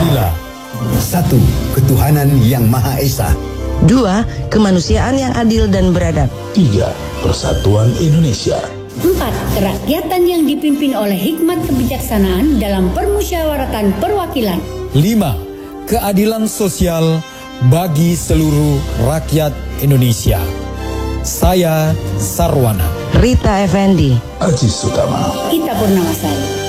Pancasila. 1. Ketuhanan Yang Maha Esa. 2. Kemanusiaan yang adil dan beradab. 3. Persatuan Indonesia. 4. Kerakyatan yang dipimpin oleh hikmat kebijaksanaan dalam permusyawaratan perwakilan. 5. Keadilan sosial bagi seluruh rakyat Indonesia. Saya Sarwana. Rita Effendi. Aziz Utama. Ita Purnamasari.